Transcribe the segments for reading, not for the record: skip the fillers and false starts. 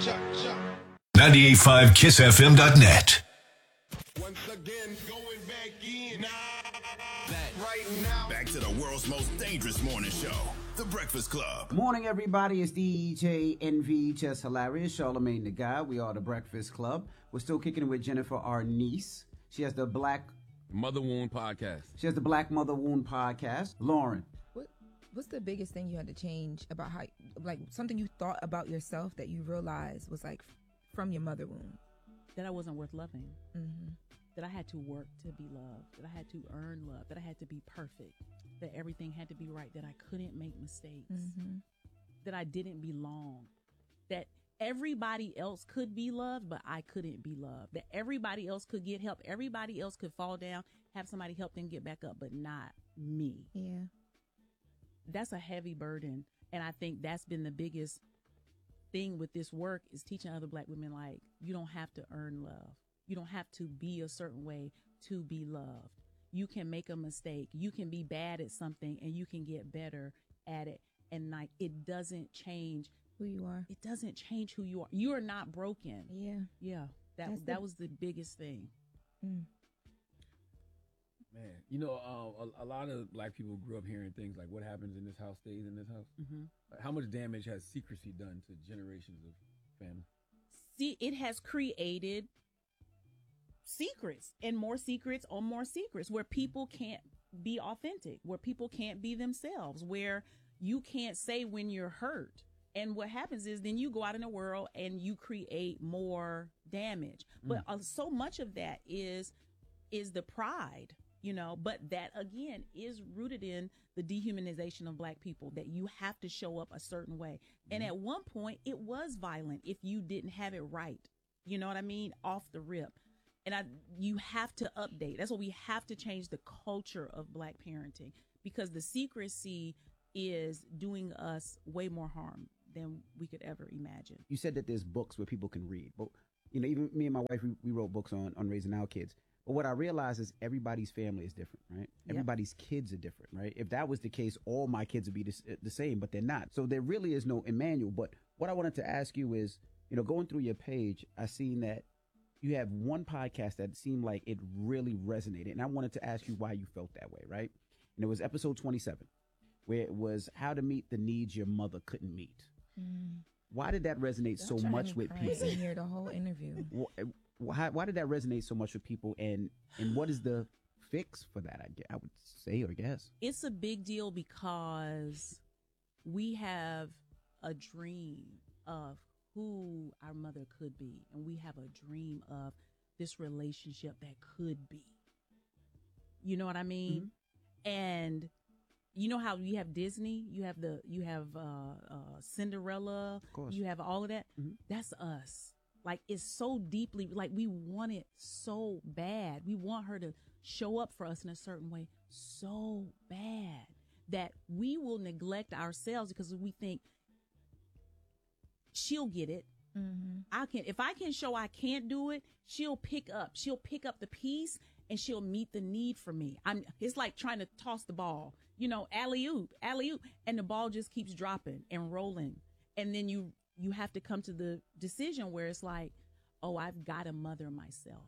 985kissfm.net. Once again, going back in. Right now. Back to the world's most dangerous morning show, The Breakfast Club. Morning, everybody. It's DJ NV, just hilarious. Charlamagne the Guy. We are The Breakfast Club. We're still kicking it with Jennifer, our niece. She has the Black Mother Wound Podcast. She has the Black Mother Wound Podcast. Lauren. What's the biggest thing you had to change about how, like, something you thought about yourself that you realized was like from your mother wound? That I wasn't worth loving. Mm-hmm. That I had to work to be loved. That I had to earn love. That I had to be perfect. That everything had to be right. That I couldn't make mistakes. Mm-hmm. That I didn't belong. That everybody else could be loved, but I couldn't be loved. That everybody else could get help. Everybody else could fall down, have somebody help them get back up, but not me. Yeah. That's a heavy burden. And I think that's been the biggest thing with this work is teaching other Black women, like, you don't have to earn love. You don't have to be a certain way to be loved. You can make a mistake. You can be bad at something and you can get better at it. And like, it doesn't change who you are. It doesn't change who you are. You are not broken. Yeah. Yeah. That was the biggest thing. Mm. Man, you know, a lot of Black people grew up hearing things like, what happens in this house stays in this house. Mm-hmm. How much damage has secrecy done to generations of family? See, it has created secrets and more secrets on more secrets where people can't be authentic, where people can't be themselves, where you can't say when you're hurt. And what happens is then you go out in the world and you create more damage. But so much of that is the pride, you know, but that again is rooted in the dehumanization of Black people, that you have to show up a certain way. And at one point it was violent if you didn't have it right. You know what I mean? Off the rip. And you have to update. That's why we have to change the culture of Black parenting, because the secrecy is doing us way more harm than we could ever imagine. You said that there's books where people can read. But, you know, even me and my wife, we wrote books on raising our kids. But what I realize is everybody's family is different, right? Yep. Everybody's kids are different, right? If that was the case, all my kids would be the same, but they're not. So there really is no Emmanuel. But what I wanted to ask you is, you know, going through your page, I seen that you have one podcast that seemed like it really resonated. And I wanted to ask you why you felt that way, right? And it was episode 27, where it was how to meet the needs your mother couldn't meet. Why did that resonate so much with people? Hear the whole interview. Why did that resonate so much with people? And what is the fix for that? I would say, or guess. It's a big deal because we have a dream of who our mother could be, and we have a dream of this relationship that could be. You know what I mean? Mm-hmm. And you know how you have Disney, you have Cinderella, you have all of that. Mm-hmm. That's us. Like, it's so deeply, like, we want it so bad. We want her to show up for us in a certain way so bad that we will neglect ourselves because we think she'll get it. Mm-hmm. If I can show I can't do it, she'll pick up the piece and she'll meet the need for me. It's like trying to toss the ball, you know, alley-oop, and the ball just keeps dropping and rolling. And then you have to come to the decision where it's like, oh, I've got to mother myself.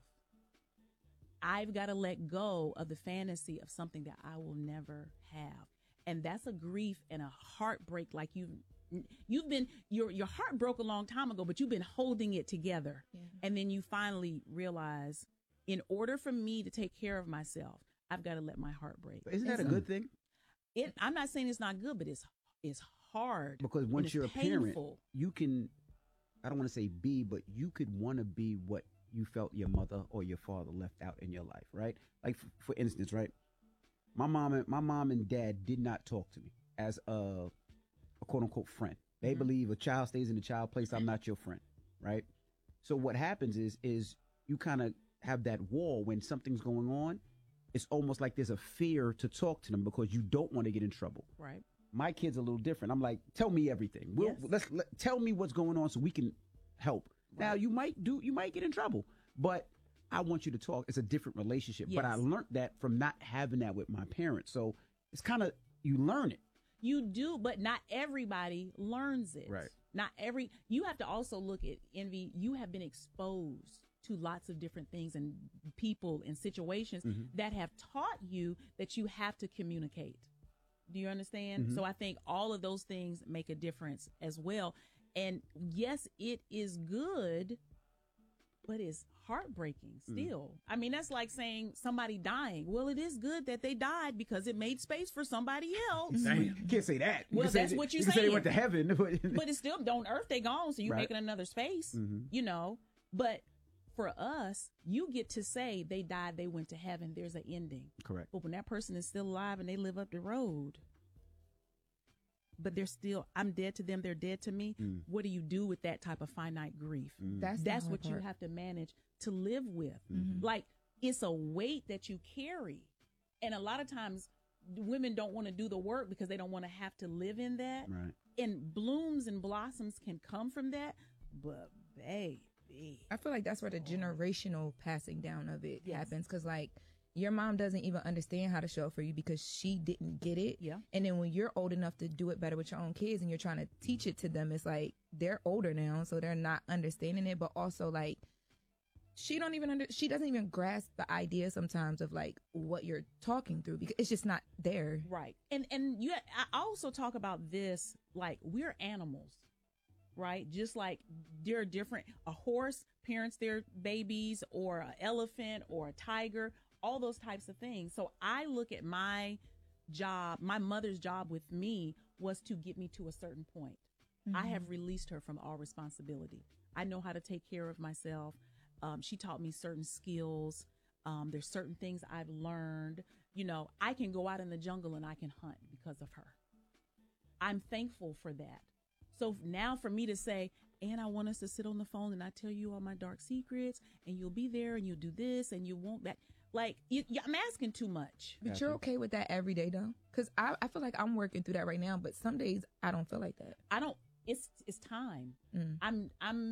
I've got to let go of the fantasy of something that I will never have. And that's a grief and a heartbreak. Like you've been, your heart broke a long time ago, but you've been holding it together. Yeah. And then you finally realize, in order for me to take care of myself, I've got to let my heart break. Isn't that a good thing? I'm not saying it's not good, but it's hard. Because once you're a parent, painful. you can, I don't want to say be, but you could want to be what you felt your mother or your father left out in your life, right? Like, for instance, right? My mom and dad did not talk to me as a quote unquote friend. They believe a child stays in the child place. I'm not your friend, right? So what happens is you kind of have that wall when something's going on. It's almost like there's a fear to talk to them because you don't want to get in trouble. Right. My kid's a little different. I'm like, tell me everything. Tell me what's going on so we can help. Right. Now you might get in trouble, but I want you to talk. It's a different relationship. Yes. But I learned that from not having that with my parents. So it's kind of, you learn it. You do, but not everybody learns it. Right. Not every, you have to also look at Envy. You have been exposed to lots of different things and people and situations that have taught you that you have to communicate. Do you understand? So I think all of those things make a difference as well. And yes, it is good, but it's heartbreaking still. I mean, that's like saying somebody dying. Well, it is good that they died because it made space for somebody else. Damn, you can't say that. Well, that's what you're saying. You can say they went to heaven. But it's still, on earth they gone, so you're making another space, you know. But for us, you get to say they died, they went to heaven. There's an ending. Correct. But when that person is still alive and they live up the road, but they're still, I'm dead to them, they're dead to me. What do you do with that type of finite grief? That's what you have to manage to live with. Like, it's a weight that you carry. And a lot of times women don't want to do the work because they don't want to have to live in that. Right. And blooms and blossoms can come from that. But baby, I feel like that's where the generational passing down of it happens. Because, like, your mom doesn't even understand how to show up for you because she didn't get it. Yeah. And then when you're old enough to do it better with your own kids and you're trying to teach it to them, it's like they're older now, so they're not understanding it. But also, like, she doesn't even grasp the idea sometimes of like what you're talking through because it's just not there. Right. And I also talk about this, like, we're animals. Right? Just like they're different. A horse parents their babies, or an elephant or a tiger, all those types of things. So I look at my job, my mother's job with me was to get me to a certain point. I have released her from all responsibility. I know how to take care of myself. She taught me certain skills. There's certain things I've learned. You know, I can go out in the jungle and I can hunt because of her. I'm thankful for that. So now for me to say, and I want us to sit on the phone and I tell you all my dark secrets and you'll be there and you'll do this and you won't that. Like, I'm asking too much. But you're okay with that every day though? Because I feel like I'm working through that right now, but some days I don't feel like that. It's time. I'm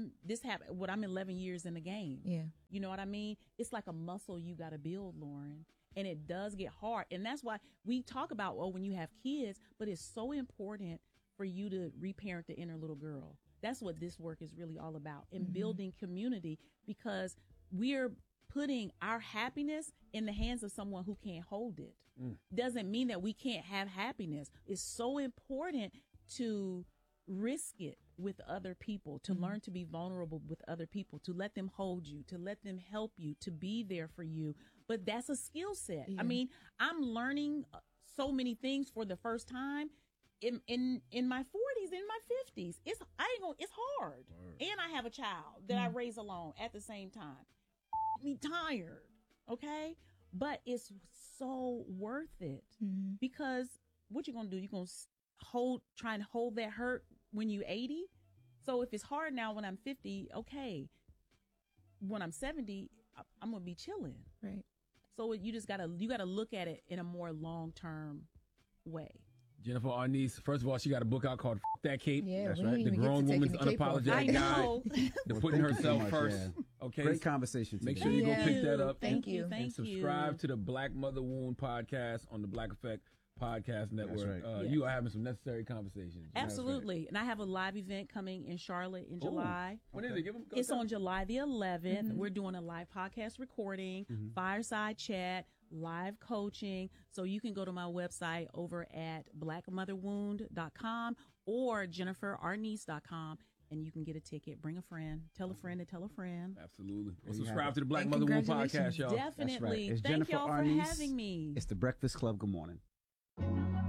11 years in the game. Yeah. You know what I mean? It's like a muscle you got to build, Lauren. And it does get hard. And that's why we talk about, when you have kids, but it's so important for you to reparent the inner little girl. That's what this work is really all about, and building community, because we're putting our happiness in the hands of someone who can't hold it. Doesn't mean that we can't have happiness. It's so important to risk it with other people, to learn to be vulnerable with other people, to let them hold you, to let them help you, to be there for you. But that's a skill set. I mean, I'm learning so many things for the first time. In my 40s, in my 50s, it's hard. And I have a child that I raise alone at the same time. Me tired, okay? But it's so worth it, because what you gonna do? You gonna try and hold that hurt when you 80? So if it's hard now when I'm 50, okay. When I'm 70, I'm gonna be chilling, right? So you gotta look at it in a more long-term way. Jennifer Arnice, first of all, she got a book out called F That Cape. Yeah, that's right. The Grown Woman's Unapologetic Guide to Putting Herself First. Yeah. Okay. Great conversation today. Make sure you go pick that up. Thank you. And subscribe to the Black Mother Wound podcast on the Black Effect Podcast Network. Right. You are having some necessary conversations. Absolutely. Right. And I have a live event coming in Charlotte in July. When is it? It's on July the 11th. We're doing a live podcast recording, fireside chat, live coaching. So you can go to my website over at blackmotherwound.com or jenniferarnice.com, and you can get a ticket. Bring a friend. Tell a friend to tell a friend. Absolutely. Well, subscribe to the Black Mother Wound podcast, y'all. Definitely. Right. Thank y'all for having me. It's the Breakfast Club. Good morning.